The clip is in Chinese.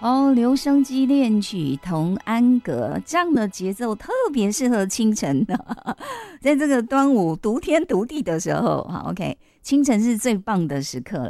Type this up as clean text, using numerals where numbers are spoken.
哦，留声机恋曲同安阁这样的节奏特别适合清晨的，在这个端午独天独地的时候，好 OK， 清晨是最棒的时刻了。